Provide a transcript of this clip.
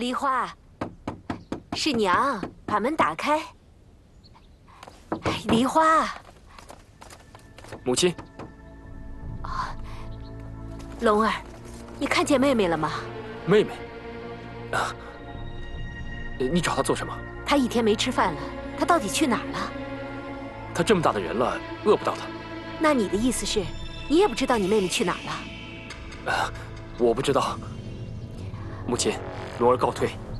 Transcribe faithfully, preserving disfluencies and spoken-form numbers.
梨花，是娘，把门打开。梨花， 母亲。 啊，龙儿，你看见妹妹了吗？ 妹妹。啊，你找她做什么？ 她一天没吃饭了，她到底去哪儿了？ 她这么大的人了，饿不到她。 那你的意思是，你也不知道你妹妹去哪儿了？ 啊，我不知道。母亲，龙儿告退。